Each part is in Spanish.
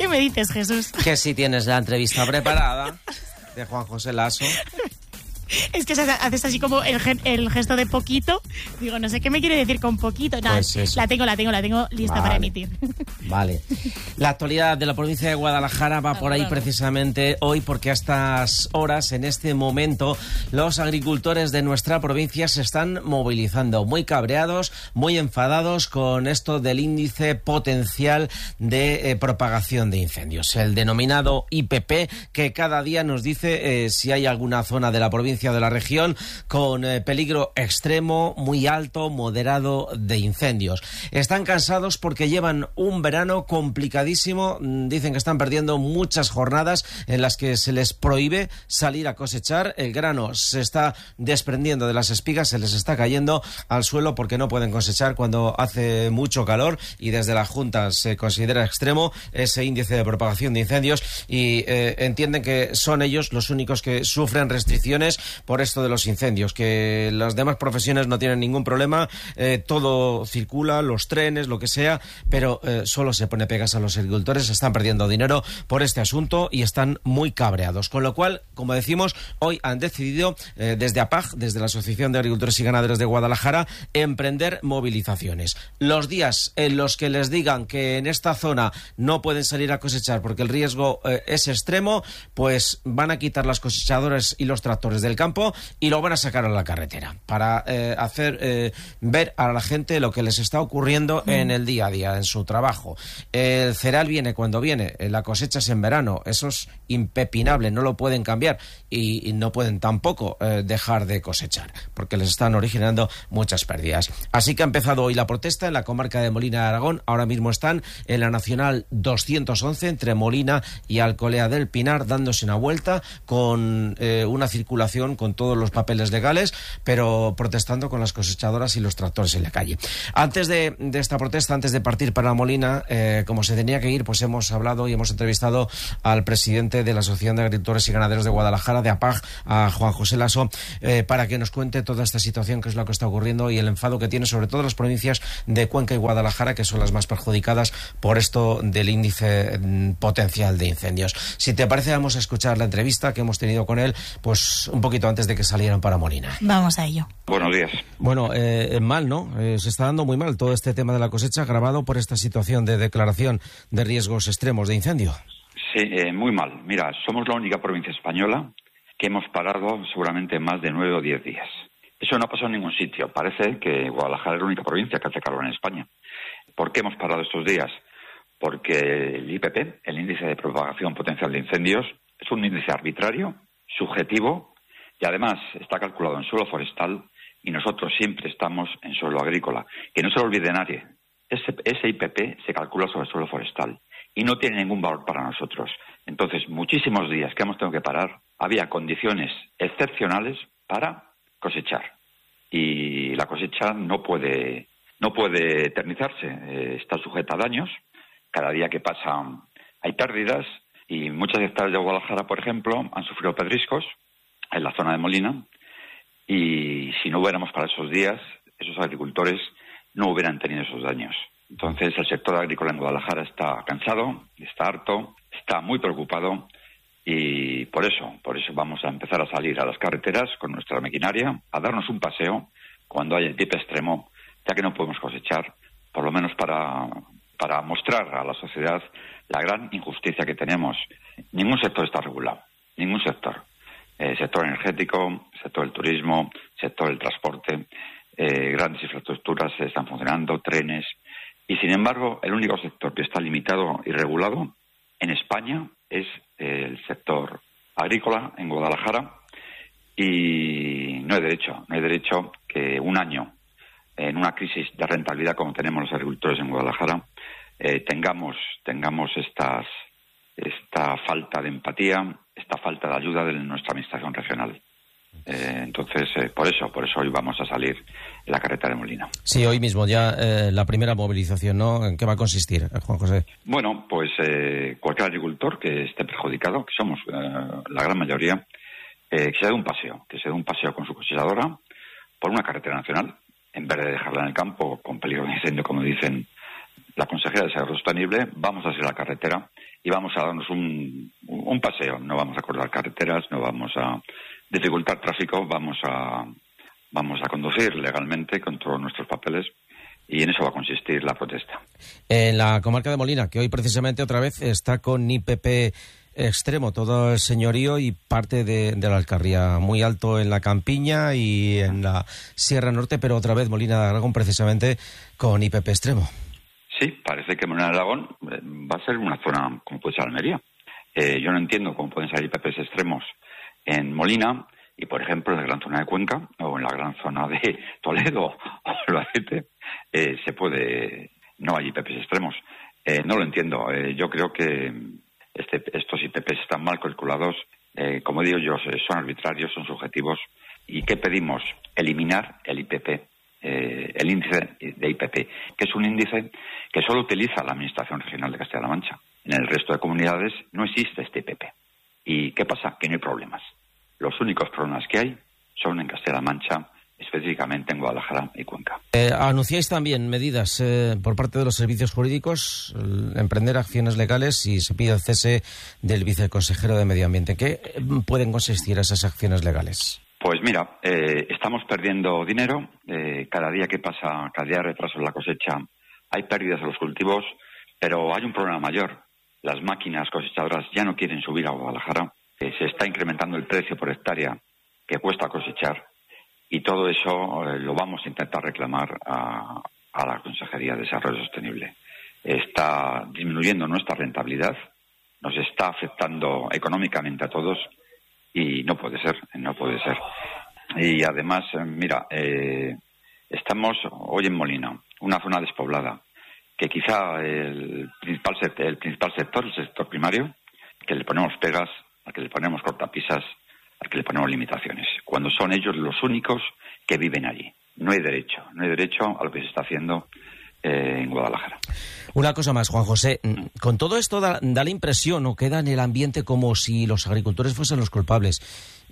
me dices, Jesús? Que si tienes la entrevista preparada de Juan José Lasso. Es que haces así como el gesto de poquito. Digo, no sé qué me quiere decir con poquito. Nada, pues la tengo lista para emitir. Vale. La actualidad de la provincia de Guadalajara va por ahí precisamente hoy, porque a estas horas, en este momento, los agricultores de nuestra provincia se están movilizando, muy cabreados, muy enfadados con esto del índice potencial de propagación de incendios, el denominado IPP, que cada día nos dice si hay alguna zona de la provincia de la región con peligro extremo, muy alto, moderado de incendios. Están cansados porque llevan un verano complicadísimo. Dicen que están perdiendo muchas jornadas en las que se les prohíbe salir a cosechar. El grano se está desprendiendo de las espigas, se les está cayendo al suelo porque no pueden cosechar cuando hace mucho calor, y desde la Junta se considera extremo ese índice de propagación de incendios, y entienden que son ellos los únicos que sufren restricciones por esto de los incendios, que las demás profesiones no tienen ningún problema, todo circula, los trenes, lo que sea, pero solo se pone pegas a los agricultores. Están perdiendo dinero por este asunto y están muy cabreados, con lo cual, como decimos, hoy han decidido desde APAG, desde la Asociación de Agricultores y Ganaderos de Guadalajara, emprender movilizaciones. Los días en los que les digan que en esta zona no pueden salir a cosechar porque el riesgo es extremo, pues van a quitar las cosechadoras y los tractores del campo y lo van a sacar a la carretera para hacer ver a la gente lo que les está ocurriendo en el día a día, en su trabajo. El cereal viene cuando viene, la cosecha es en verano, eso es impepinable, no lo pueden cambiar, y no pueden tampoco dejar de cosechar porque les están originando muchas pérdidas. Así que ha empezado hoy la protesta en la comarca de Molina de Aragón. Ahora mismo están en la Nacional 211 entre Molina y Alcolea del Pinar, dándose una vuelta con una circulación con todos los papeles legales, pero protestando con las cosechadoras y los tractores en la calle. Antes de esta protesta, antes de partir para Molina, como se tenía que ir, pues hemos hablado y hemos entrevistado al presidente de la Asociación de Agricultores y Ganaderos de Guadalajara, de APAG, a Juan José Lasso, para que nos cuente toda esta situación, qué es lo que está ocurriendo y el enfado que tiene sobre todo las provincias de Cuenca y Guadalajara, que son las más perjudicadas por esto del índice potencial de incendios. Si te parece, vamos a escuchar la entrevista que hemos tenido con él, pues un poquito antes de que salieran para Molina. Vamos a ello. Buenos días. Bueno, mal, ¿no? Se está dando muy mal todo este tema de la cosecha, agravado por esta situación de declaración de riesgos extremos de incendio. Sí, muy mal. Mira, somos la única provincia española que hemos parado seguramente más de 9 o 10 días. Eso no ha pasado en ningún sitio. Parece que Guadalajara es la única provincia que hace calor en España. ¿Por qué hemos parado estos días? Porque el IPP, el índice de propagación potencial de incendios, es un índice arbitrario, subjetivo, y además está calculado en suelo forestal, y nosotros siempre estamos en suelo agrícola. Que no se lo olvide nadie, ese IPP se calcula sobre suelo forestal y no tiene ningún valor para nosotros. Entonces, muchísimos días que hemos tenido que parar, había condiciones excepcionales para cosechar, y la cosecha no puede eternizarse, está sujeta a daños. Cada día que pasa hay pérdidas, y muchas hectáreas de Guadalajara, por ejemplo, han sufrido pedriscos en la zona de Molina, y si no hubiéramos para esos días, esos agricultores no hubieran tenido esos daños. Entonces, el sector agrícola en Guadalajara está cansado, está harto, está muy preocupado, y por eso vamos a empezar a salir a las carreteras con nuestra maquinaria, a darnos un paseo cuando haya el tipo extremo, ya que no podemos cosechar, por lo menos para mostrar a la sociedad la gran injusticia que tenemos. Ningún sector está regulado, ningún sector. Sector energético, sector del turismo, sector del transporte, grandes infraestructuras están funcionando, trenes, y sin embargo el único sector que está limitado y regulado en España es el sector agrícola en Guadalajara, y no hay derecho que un año, en una crisis de rentabilidad como tenemos los agricultores en Guadalajara, tengamos esta falta de empatía, esta falta de ayuda de nuestra administración regional. Entonces, por eso hoy vamos a salir en la carretera de Molina. Sí, hoy mismo ya la primera movilización, ¿no? ¿En qué va a consistir, Juan José? Bueno, pues cualquier agricultor que esté perjudicado, que somos la gran mayoría, que se dé un paseo con su cosechadora por una carretera nacional, en vez de dejarla en el campo con peligro de incendio, como dicen la consejera de Desarrollo Sostenible. Vamos a hacer la carretera y vamos a darnos un paseo. No vamos a cortar carreteras, no vamos a dificultar tráfico, vamos a conducir legalmente con todos nuestros papeles, y en eso va a consistir la protesta. En la comarca de Molina, que hoy precisamente otra vez está con IPP extremo, todo el señorío y parte de la Alcarria, muy alto en la campiña y en la Sierra Norte, pero otra vez Molina de Aragón precisamente con IPP extremo. Sí, parece que Molina de Aragón va a ser una zona como puede ser Almería. Yo no entiendo cómo pueden salir IPPs extremos en Molina y, por ejemplo, en la gran zona de Cuenca o en la gran zona de Toledo o Albacete no hay IPPs extremos. No lo entiendo. Yo creo que estos IPPs están mal calculados. Como digo yo, son arbitrarios, son subjetivos. ¿Y qué pedimos? Eliminar el IPP. El índice de IPP, que es un índice que solo utiliza la Administración Regional de Castilla-La Mancha. En el resto de comunidades no existe este IPP. ¿Y qué pasa? Que no hay problemas. Los únicos problemas que hay son en Castilla-La Mancha, específicamente en Guadalajara y Cuenca. Anunciáis también medidas por parte de los servicios jurídicos, emprender acciones legales y se pide el cese del viceconsejero de Medio Ambiente. ¿Qué pueden consistir esas acciones legales? Pues mira, estamos perdiendo dinero. Cada día que pasa, cada día de retraso en la cosecha, hay pérdidas en los cultivos, pero hay un problema mayor. Las máquinas cosechadoras ya no quieren subir a Guadalajara. Se está incrementando el precio por hectárea que cuesta cosechar, y todo eso lo vamos a intentar reclamar a la Consejería de Desarrollo Sostenible. Está disminuyendo nuestra rentabilidad, nos está afectando económicamente a todos, y no puede ser. Y además, mira, estamos hoy en Molina, una zona despoblada, que quizá el principal sector, el sector primario, que le ponemos pegas, al que le ponemos cortapisas, al que le ponemos limitaciones, cuando son ellos los únicos que viven allí. No hay derecho a lo que se está haciendo en Guadalajara. Una cosa más, Juan José, con todo esto da la impresión, o queda en el ambiente como si los agricultores fuesen los culpables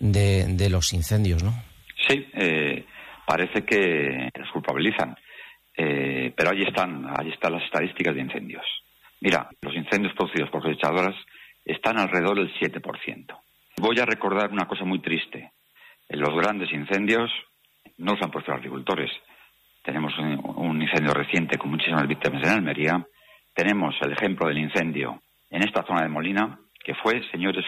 de los incendios, ¿no? Sí, parece que los culpabilizan, pero ahí están las estadísticas de incendios. Mira, los incendios producidos por cosechadoras están alrededor del 7%. Voy a recordar una cosa muy triste. Los grandes incendios no los han puesto los agricultores. Tenemos un incendio reciente con muchísimas víctimas en Almería. Tenemos el ejemplo del incendio en esta zona de Molina, que fue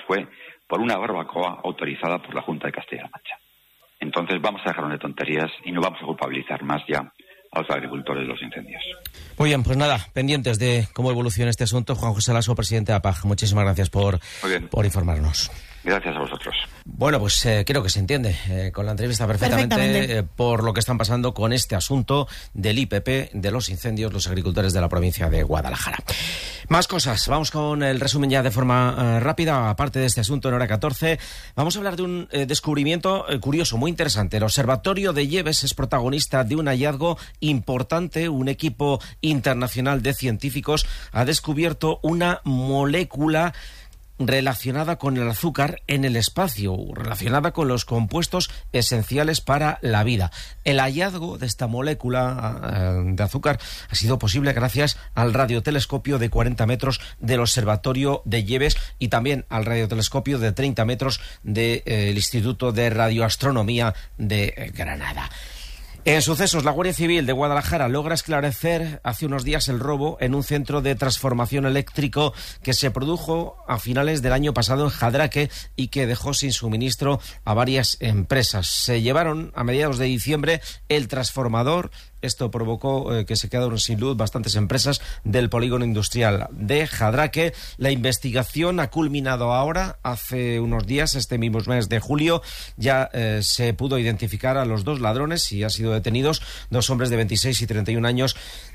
por una barbacoa autorizada por la Junta de Castilla-La Mancha. Entonces vamos a dejarnos de tonterías y no vamos a culpabilizar más ya a los agricultores de los incendios. Muy bien, pues nada, pendientes de cómo evoluciona este asunto. Juan José Laso, presidente de APAG, muchísimas gracias por informarnos. Gracias a vosotros. Bueno, pues creo que se entiende con la entrevista perfectamente por lo que están pasando con este asunto del IPP, de los incendios, los agricultores de la provincia de Guadalajara. Más cosas, vamos con el resumen ya de forma rápida. Aparte de este asunto, en hora 14, vamos a hablar de un descubrimiento curioso, muy interesante. El Observatorio de Lleves es protagonista de un hallazgo importante. Un equipo internacional de científicos ha descubierto una molécula relacionada con el azúcar en el espacio, relacionada con los compuestos esenciales para la vida. El hallazgo de esta molécula de azúcar ha sido posible gracias al radiotelescopio de 40 metros del Observatorio de Lleves y también al radiotelescopio de 30 metros del Instituto de Radioastronomía de Granada. En sucesos, la Guardia Civil de Guadalajara logra esclarecer hace unos días el robo en un centro de transformación eléctrico que se produjo a finales del año pasado en Jadraque y que dejó sin suministro a varias empresas. Se llevaron a mediados de diciembre el transformador. Esto provocó que se quedaron sin luz bastantes empresas del polígono industrial de Jadraque. La investigación ha culminado ahora, hace unos días, este mismo mes de julio. Ya se pudo identificar a los dos ladrones y han sido detenidos dos hombres de 26 y 31 años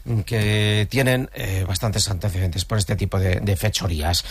que tienen bastantes antecedentes por este tipo de fechorías.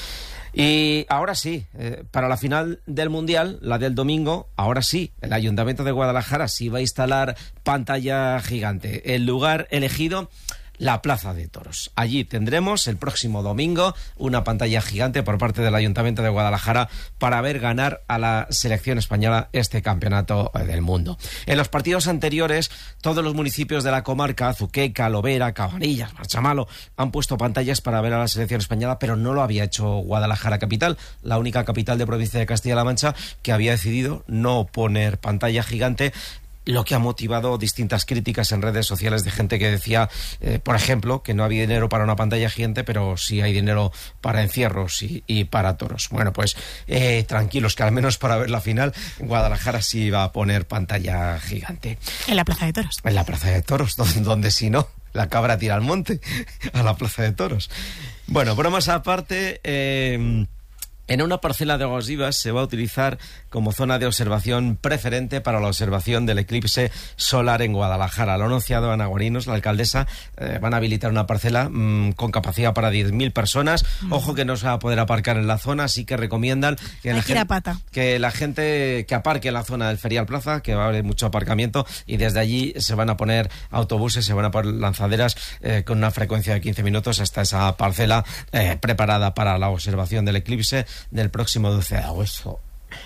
Y ahora sí, para la final del Mundial, la del domingo, ahora sí, el Ayuntamiento de Guadalajara sí va a instalar pantalla gigante. El lugar elegido la Plaza de Toros. Allí tendremos el próximo domingo una pantalla gigante por parte del Ayuntamiento de Guadalajara para ver ganar a la selección española este campeonato del mundo. En los partidos anteriores, todos los municipios de la comarca, Azuqueca, Lovera, Cabanillas, Marchamalo, han puesto pantallas para ver a la selección española, pero no lo había hecho Guadalajara capital, la única capital de provincia de Castilla-La Mancha que había decidido no poner pantalla gigante, lo que ha motivado distintas críticas en redes sociales de gente que decía, por ejemplo, que no había dinero para una pantalla gigante, pero sí hay dinero para encierros y para toros. Bueno, pues tranquilos, que al menos para ver la final, Guadalajara sí va a poner pantalla gigante. En la Plaza de Toros. En la Plaza de Toros, donde si no, la cabra tira al monte, a la Plaza de Toros. Bueno, bromas aparte... En una parcela de Aguas Vivas se va a utilizar como zona de observación preferente para la observación del eclipse solar en Guadalajara. Lo ha anunciado Ana Guarinos, la alcaldesa. Van a habilitar una parcela con capacidad para 10.000 personas. Ojo que no se va a poder aparcar en la zona, así que recomiendan que la gente que aparque en la zona del Ferial Plaza, que va a haber mucho aparcamiento, y desde allí se van a poner autobuses, se van a poner lanzaderas con una frecuencia de 15 minutos hasta esa parcela preparada para la observación del eclipse del próximo 12 de agosto.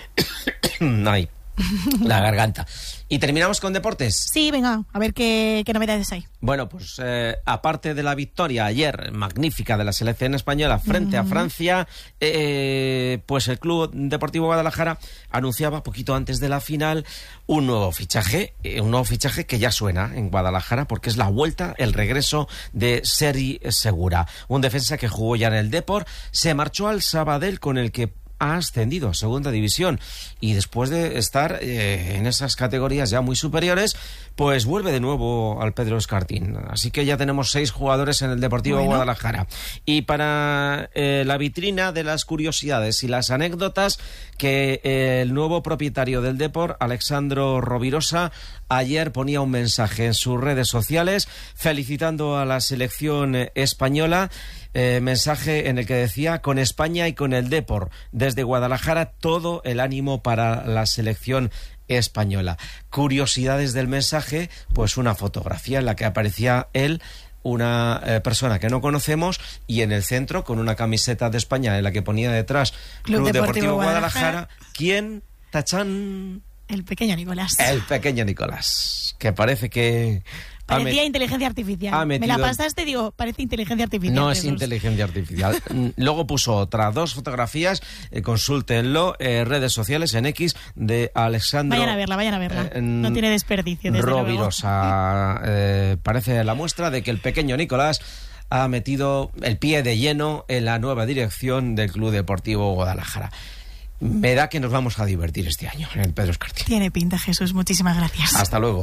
Ay, la garganta. ¿Y terminamos con deportes? Sí, venga, a ver qué novedades hay. Bueno, pues aparte de la victoria ayer magnífica de la selección española frente a Francia, pues el Club Deportivo Guadalajara anunciaba poquito antes de la final un nuevo fichaje que ya suena en Guadalajara, porque es la vuelta, el regreso de Sergi Segura, un defensa que jugó ya en el Depor, se marchó al Sabadell, con el que ha ascendido a segunda división, y después de estar en esas categorías ya muy superiores, pues vuelve de nuevo al Pedro Escartín. Así que ya tenemos 6 jugadores en el Deportivo Guadalajara. Y para la vitrina de las curiosidades y las anécdotas, que el nuevo propietario del Depor, Alexandro Rovirosa, ayer ponía un mensaje en sus redes sociales felicitando a la selección española, mensaje en el que decía: con España y con el Depor, desde Guadalajara todo el ánimo para la selección española. Curiosidades del mensaje, pues una fotografía en la que aparecía él, una persona que no conocemos, y en el centro con una camiseta de España en la que ponía detrás Club Deportivo Guadalajara. ¿Quién? Tachán. El pequeño Nicolás. El pequeño Nicolás, que parece que... Parecía inteligencia artificial. Me la pasaste, digo, parece inteligencia artificial. No es inteligencia artificial. Luego puso dos fotografías, consúltenlo, redes sociales, en X, de Alexandro. Vayan a verla. No tiene desperdicio, desde Rovirosa. Parece la muestra de que el pequeño Nicolás ha metido el pie de lleno en la nueva dirección del Club Deportivo Guadalajara. Me da que nos vamos a divertir este año en el Pedro Escartín. Tiene pinta, Jesús. Muchísimas gracias. Hasta luego.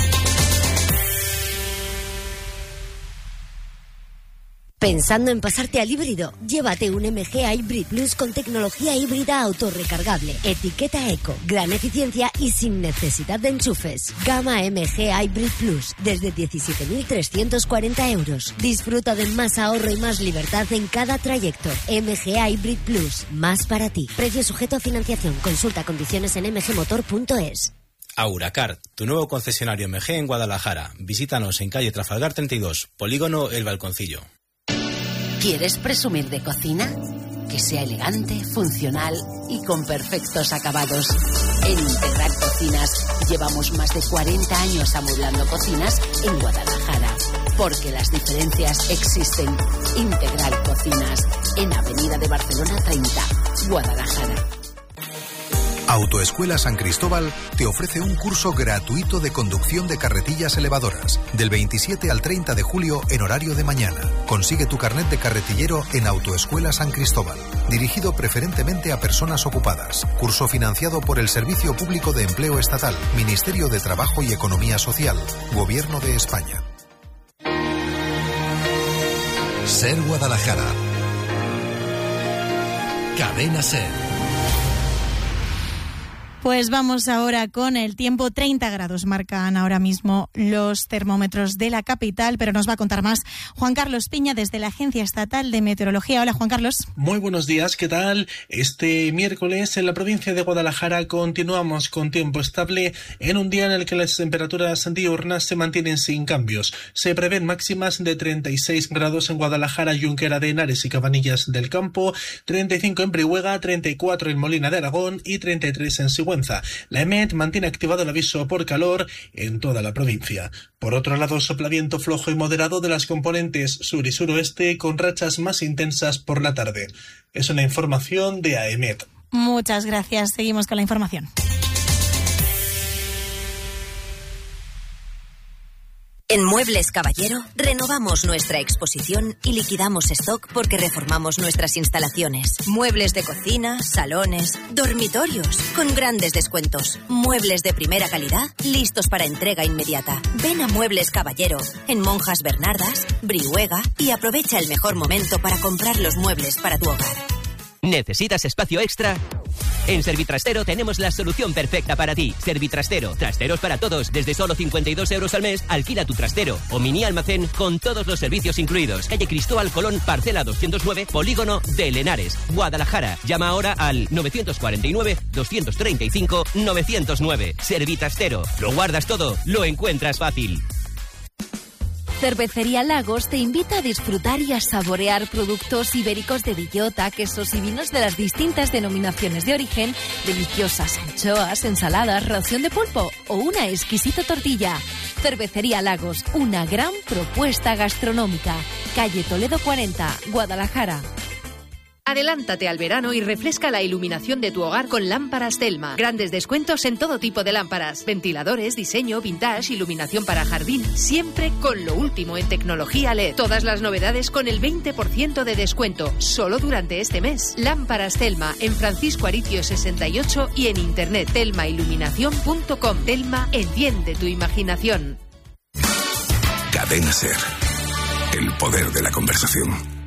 ¿Pensando en pasarte al híbrido? Llévate un MG Hybrid Plus con tecnología híbrida autorrecargable, etiqueta eco, gran eficiencia y sin necesidad de enchufes. Gama MG Hybrid Plus, desde 17.340 euros. Disfruta de más ahorro y más libertad en cada trayecto. MG Hybrid Plus, más para ti. Precio sujeto a financiación. Consulta condiciones en mgmotor.es. Auracar, tu nuevo concesionario MG en Guadalajara. Visítanos en calle Trafalgar 32, Polígono El Balconcillo. ¿Quieres presumir de cocina? Que sea elegante, funcional y con perfectos acabados. En Integral Cocinas llevamos más de 40 años amueblando cocinas en Guadalajara. Porque las diferencias existen. Integral Cocinas, en Avenida de Barcelona 30, Guadalajara. Autoescuela San Cristóbal te ofrece un curso gratuito de conducción de carretillas elevadoras del 27 al 30 de julio en horario de mañana. Consigue tu carnet de carretillero en Autoescuela San Cristóbal, dirigido preferentemente a personas ocupadas. Curso financiado por el Servicio Público de Empleo Estatal, Ministerio de Trabajo y Economía Social, Gobierno de España. Ser Guadalajara. Cadena Ser. Pues vamos ahora con el tiempo. 30 grados marcan ahora mismo los termómetros de la capital, pero nos va a contar más Juan Carlos Piña desde la Agencia Estatal de Meteorología. Hola, Juan Carlos. Muy buenos días, ¿qué tal? Este miércoles en la provincia de Guadalajara continuamos con tiempo estable en un día en el que las temperaturas diurnas se mantienen sin cambios. Se prevén máximas de 36 grados en Guadalajara, Junquera de Henares y Cabanillas del Campo, 35 en Brihuega, 34 en Molina de Aragón y 33 en Sigüenza. La EMET mantiene activado el aviso por calor en toda la provincia. Por otro lado, sopla viento flojo y moderado de las componentes sur y suroeste con rachas más intensas por la tarde. Es una información de AEMET. Muchas gracias. Seguimos con la información. En Muebles Caballero renovamos nuestra exposición y liquidamos stock porque reformamos nuestras instalaciones. Muebles de cocina, salones, dormitorios, con grandes descuentos. Muebles de primera calidad, listos para entrega inmediata. Ven a Muebles Caballero, en Monjas Bernardas, Brihuega, y aprovecha el mejor momento para comprar los muebles para tu hogar. ¿Necesitas espacio extra? En Servitrastero tenemos la solución perfecta para ti. Servitrastero, trasteros para todos. Desde solo 52 euros al mes, alquila tu trastero o mini almacén con todos los servicios incluidos. Calle Cristóbal Colón, parcela 209, Polígono de Henares, Guadalajara. Llama ahora al 949-235-909. Servitrastero. Lo guardas todo, lo encuentras fácil. Cervecería Lagos te invita a disfrutar y a saborear productos ibéricos de bellota, quesos y vinos de las distintas denominaciones de origen, deliciosas anchoas, ensaladas, ración de pulpo o una exquisita tortilla. Cervecería Lagos, una gran propuesta gastronómica. Calle Toledo 40, Guadalajara. Adelántate al verano y refresca la iluminación de tu hogar con lámparas Telma. Grandes descuentos en todo tipo de lámparas. Ventiladores, diseño, vintage, iluminación para jardín. Siempre con lo último en tecnología LED. Todas las novedades con el 20% de descuento. Solo durante este mes. Lámparas Telma en Francisco Aricio 68 y en internet telmailuminación.com. Telma, enciende tu imaginación. Cadena SER. El poder de la conversación.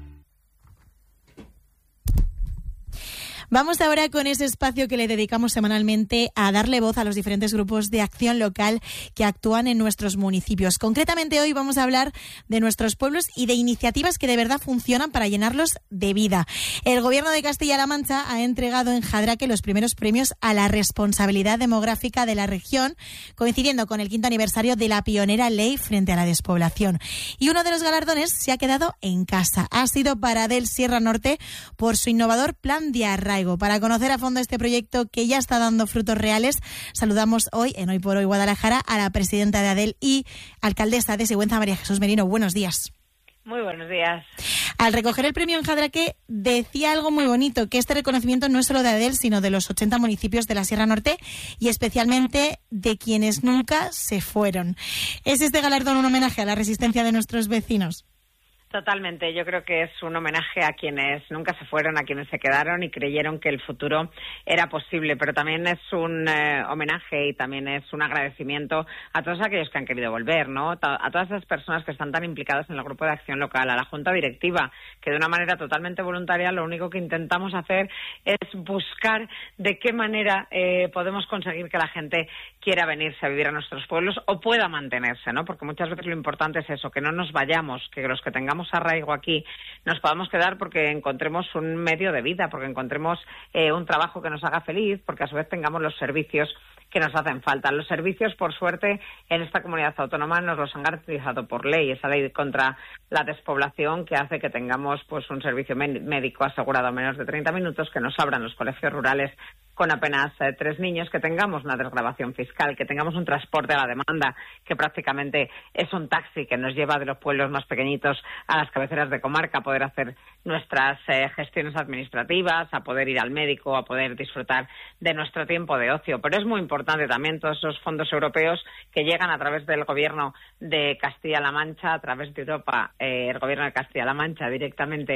Vamos ahora con ese espacio que le dedicamos semanalmente a darle voz a los diferentes grupos de acción local que actúan en nuestros municipios. Concretamente hoy vamos a hablar de nuestros pueblos y de iniciativas que de verdad funcionan para llenarlos de vida. El Gobierno de Castilla-La Mancha ha entregado en Jadraque los primeros premios a la responsabilidad demográfica de la región, coincidiendo con el 5º aniversario de la pionera ley frente a la despoblación. Y uno de los galardones se ha quedado en casa. Ha sido para Adel Sierra Norte por su innovador plan de arraigo. Para conocer a fondo este proyecto que ya está dando frutos reales, saludamos hoy, en Hoy por Hoy Guadalajara, a la presidenta de Adel y alcaldesa de Sigüenza, María Jesús Merino. Buenos días. Muy buenos días. Al recoger el premio en Jadraque decía algo muy bonito, que este reconocimiento no es solo de Adel, sino de los 80 municipios de la Sierra Norte y especialmente de quienes nunca se fueron. ¿Es este galardón un homenaje a la resistencia de nuestros vecinos? Totalmente, yo creo que es un homenaje a quienes nunca se fueron, a quienes se quedaron y creyeron que el futuro era posible, pero también es un homenaje y también es un agradecimiento a todos aquellos que han querido volver, ¿no? A todas esas personas que están tan implicadas en el grupo de acción local, a la Junta Directiva, que de una manera totalmente voluntaria lo único que intentamos hacer es buscar de qué manera podemos conseguir que la gente quiera venirse a vivir a nuestros pueblos o pueda mantenerse, ¿no? Porque muchas veces lo importante es eso, que no nos vayamos, que los que tengamos arraigo aquí nos podamos quedar porque encontremos un medio de vida, porque encontremos un trabajo que nos haga feliz, porque a su vez tengamos los servicios que nos hacen falta. Los servicios, por suerte, en esta comunidad autónoma nos los han garantizado por ley, esa ley contra la despoblación que hace que tengamos pues un servicio médico asegurado a menos de 30 minutos, que nos abran los colegios rurales con apenas 3 niños, que tengamos una desgravación fiscal, que tengamos un transporte a la demanda, que prácticamente es un taxi que nos lleva de los pueblos más pequeñitos a las cabeceras de comarca, a poder hacer nuestras gestiones administrativas, a poder ir al médico, a poder disfrutar de nuestro tiempo de ocio. Pero es muy importante también todos esos fondos europeos que llegan a través del Gobierno de Castilla-La Mancha, a través de Europa, el Gobierno de Castilla-La Mancha directamente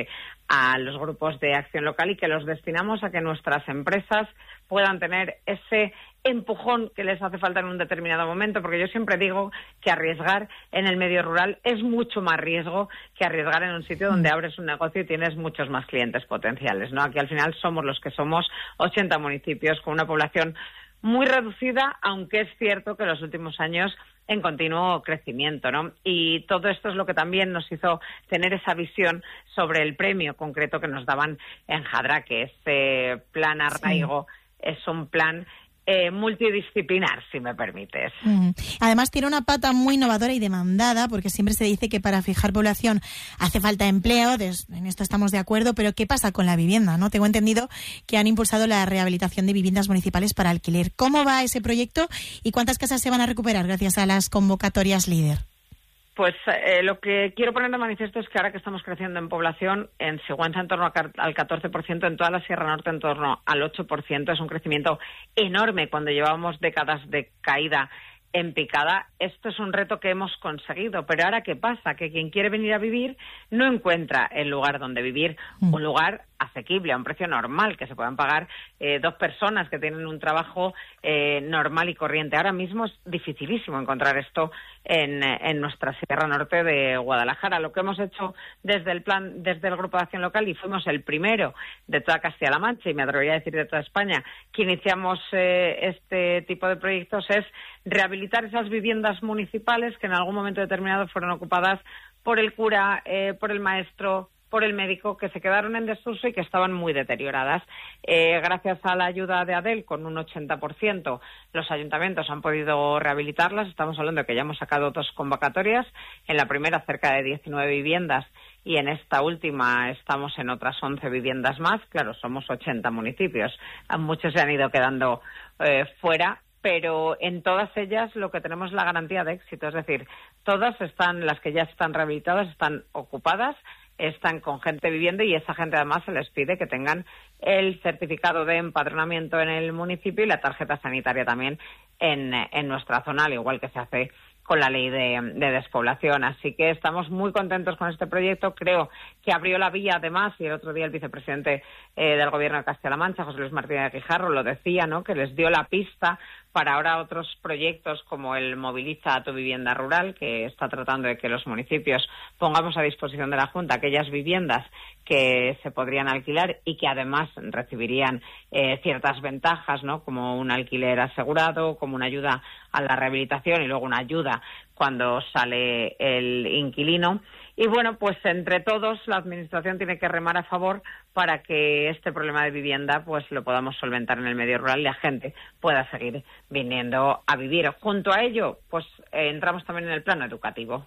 a los grupos de acción local y que los destinamos a que nuestras empresas puedan tener ese empujón que les hace falta en un determinado momento, porque yo siempre digo que arriesgar en el medio rural es mucho más riesgo que arriesgar en un sitio donde abres un negocio y tienes muchos más clientes potenciales, ¿no? Aquí al final somos los que somos, 80 municipios con una población muy reducida, aunque es cierto que en los últimos años en continuo crecimiento, ¿no? Y todo esto es lo que también nos hizo tener esa visión sobre el premio concreto que nos daban en Jadra, que este plan Arraigo es un plan multidisciplinar, si me permites. Además tiene una pata muy innovadora y demandada, porque siempre se dice que para fijar población hace falta empleo, en esto estamos de acuerdo, pero ¿qué pasa con la vivienda? ¿No? Tengo entendido que han impulsado la rehabilitación de viviendas municipales para alquiler. ¿Cómo va ese proyecto y cuántas casas se van a recuperar gracias a las convocatorias LEADER? Pues lo que quiero poner de manifiesto es que ahora que estamos creciendo en población, en Sigüenza en torno al 14%, en toda la Sierra Norte en torno al 8%, es un crecimiento enorme cuando llevamos décadas de caída en picada. Esto es un reto que hemos conseguido, pero ahora ¿qué pasa? Que quien quiere venir a vivir no encuentra el lugar donde vivir, un lugar asequible, a un precio normal, que se puedan pagar dos personas que tienen un trabajo normal y corriente. Ahora mismo es dificilísimo encontrar esto en nuestra Sierra Norte de Guadalajara. Lo que hemos hecho desde el Grupo de Acción Local, y fuimos el primero de toda Castilla-La Mancha, y me atrevería a decir de toda España, que iniciamos este tipo de proyectos, es rehabilitar esas viviendas municipales que en algún momento determinado fueron ocupadas por el cura, por el maestro, por el médico, que se quedaron en desuso y que estaban muy deterioradas. Gracias a la ayuda de ADEL, con un 80%, los ayuntamientos han podido rehabilitarlas. Estamos hablando de que ya hemos sacado 2 convocatorias. En la primera, cerca de 19 viviendas, y en esta última estamos en otras 11 viviendas más. Claro, somos 80 municipios. Muchos se han ido quedando fuera, pero en todas ellas lo que tenemos es la garantía de éxito. Es decir, todas están, las que ya están rehabilitadas, están ocupadas, están con gente viviendo, y esa gente además se les pide que tengan el certificado de empadronamiento en el municipio y la tarjeta sanitaria también en nuestra zona, al igual que se hace con la ley de despoblación. Así que estamos muy contentos con este proyecto. Creo que abrió la vía, además, y el otro día el vicepresidente del Gobierno de Castilla-La Mancha, José Luis Martínez de Guijarro, lo decía, ¿no?, que les dio la pista para ahora otros proyectos como el Moviliza a tu vivienda rural, que está tratando de que los municipios pongamos a disposición de la Junta aquellas viviendas que se podrían alquilar y que además recibirían ciertas ventajas, ¿no?, como un alquiler asegurado, como una ayuda a la rehabilitación y luego una ayuda cuando sale el inquilino. Y bueno, pues entre todos la Administración tiene que remar a favor para que este problema de vivienda pues lo podamos solventar en el medio rural y la gente pueda seguir viniendo a vivir. Junto a ello, pues entramos también en el plano educativo.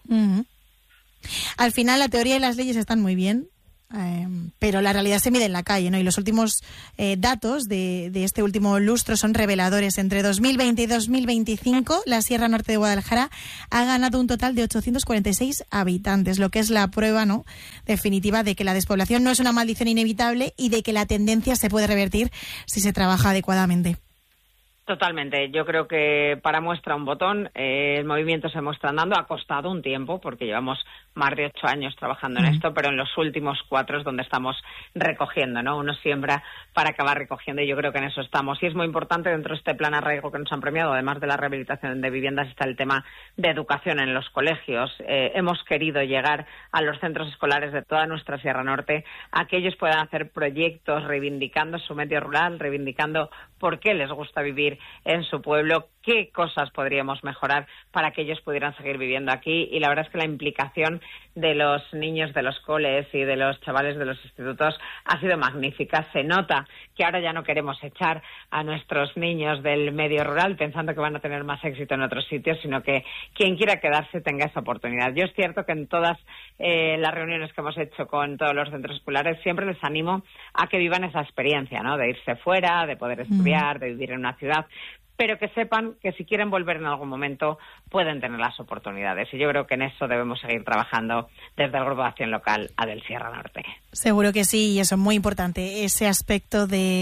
Al final la teoría y las leyes están muy bien, pero la realidad se mide en la calle, ¿no? Y los últimos datos de este último lustro son reveladores. Entre 2020 y 2025, la Sierra Norte de Guadalajara ha ganado un total de 846 habitantes, lo que es la prueba, ¿no?, definitiva de que la despoblación no es una maldición inevitable y de que la tendencia se puede revertir si se trabaja adecuadamente. Totalmente. Yo creo que para muestra un botón, el movimiento se muestra andando. Ha costado un tiempo porque llevamos más de 8 años trabajando en esto, pero en los últimos 4 es donde estamos recogiendo, ¿no? Uno siembra para acabar recogiendo y yo creo que en eso estamos. Y es muy importante dentro de este plan Arraigo que nos han premiado, además de la rehabilitación de viviendas, está el tema de educación en los colegios. Hemos querido llegar a los centros escolares de toda nuestra Sierra Norte a que ellos puedan hacer proyectos reivindicando su medio rural, reivindicando por qué les gusta vivir en su pueblo, qué cosas podríamos mejorar para que ellos pudieran seguir viviendo aquí. Y la verdad es que la implicación de los niños de los coles y de los chavales de los institutos ha sido magnífica. Se nota que ahora ya no queremos echar a nuestros niños del medio rural pensando que van a tener más éxito en otros sitios, sino que quien quiera quedarse tenga esa oportunidad. Yo es cierto que en todas las reuniones que hemos hecho con todos los centros escolares siempre les animo a que vivan esa experiencia, ¿no?, de irse fuera, de poder estudiar, de vivir en una ciudad, pero que sepan que si quieren volver en algún momento pueden tener las oportunidades. Y yo creo que en eso debemos seguir trabajando desde el Grupo de Acción Local ADEL Sierra Norte. Seguro que sí, y eso es muy importante, ese aspecto de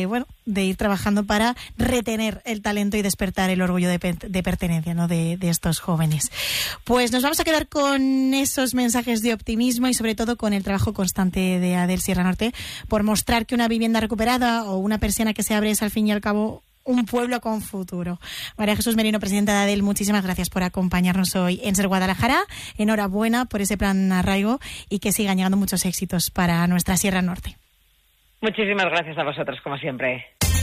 de ir trabajando para retener el talento y despertar el orgullo de pertenencia, ¿no?, de estos jóvenes. Pues nos vamos a quedar con esos mensajes de optimismo y sobre todo con el trabajo constante de ADEL Sierra Norte por mostrar que una vivienda recuperada o una persiana que se abre es al fin y al cabo un pueblo con futuro. María Jesús Merino, presidenta de ADEL, muchísimas gracias por acompañarnos hoy en Ser Guadalajara. Enhorabuena por ese plan arraigo y que sigan llegando muchos éxitos para nuestra Sierra Norte. Muchísimas gracias a vosotros, como siempre.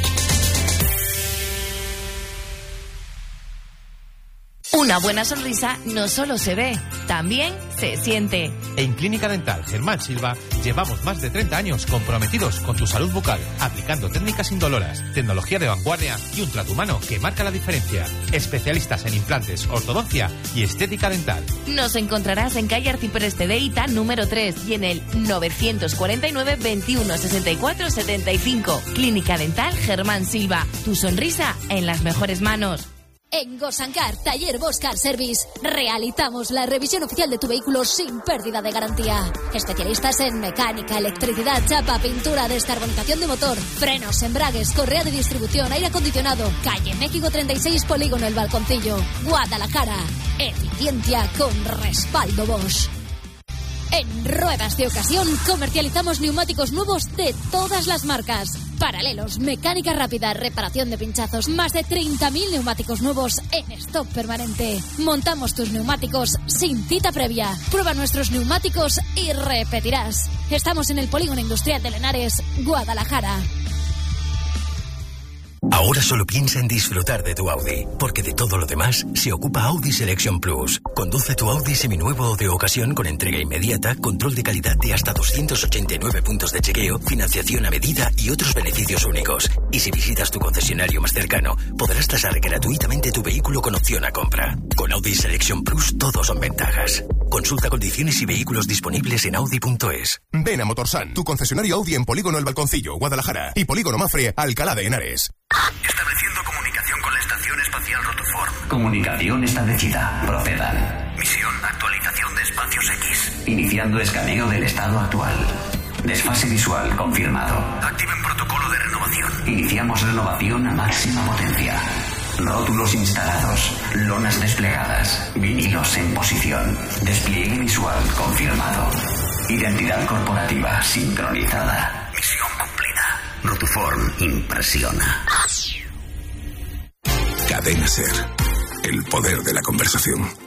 Una buena sonrisa no solo se ve, también se siente. En Clínica Dental Germán Silva llevamos más de 30 años comprometidos con tu salud bucal, aplicando técnicas indoloras, tecnología de vanguardia y un trato humano que marca la diferencia. Especialistas en implantes, ortodoncia y estética dental. Nos encontrarás en calle Arcipreste de Ita, número 3 y en el 949 21 64 75. Clínica Dental Germán Silva. Tu sonrisa en las mejores manos. En Gosancar, Taller Bosch Car Service, realizamos la revisión oficial de tu vehículo sin pérdida de garantía. Especialistas en mecánica, electricidad, chapa, pintura, descarbonización de motor, frenos, embragues, correa de distribución, aire acondicionado. Calle México 36, Polígono El Balconcillo, Guadalajara. Eficiencia con respaldo Bosch. En Ruedas de Ocasión comercializamos neumáticos nuevos de todas las marcas. Paralelos, mecánica rápida, reparación de pinchazos, más de 30.000 neumáticos nuevos en stock permanente. Montamos tus neumáticos sin cita previa. Prueba nuestros neumáticos y repetirás. Estamos en el Polígono Industrial de Lenares, Guadalajara. Ahora solo piensa en disfrutar de tu Audi, porque de todo lo demás se ocupa Audi Selection Plus. Conduce tu Audi seminuevo o de ocasión con entrega inmediata, control de calidad de hasta 289 puntos de chequeo, financiación a medida y otros beneficios únicos. Y si visitas tu concesionario más cercano, podrás tasar gratuitamente tu vehículo con opción a compra. Con Audi Selection Plus todo son ventajas. Consulta condiciones y vehículos disponibles en Audi.es. Ven a Motorsan, tu concesionario Audi en Polígono El Balconcillo, Guadalajara, y Polígono Mafre, Alcalá de Henares. Estableciendo comunicación con la Estación Espacial Rotoform. Comunicación establecida. Procedan. Misión: actualización de espacios X. Iniciando escaneo del estado actual. Desfase visual confirmado. Activen protocolo de renovación. Iniciamos renovación a máxima potencia. Rótulos instalados. Lonas desplegadas. Vinilos en posición. Despliegue visual confirmado. Identidad corporativa sincronizada. Misión cumplida. Rotoform impresiona. Cadena Ser. El poder de la conversación.